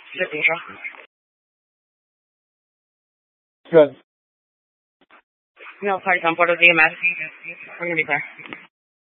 Good, intro. Good. No, party on board with EMS. We're gonna be there.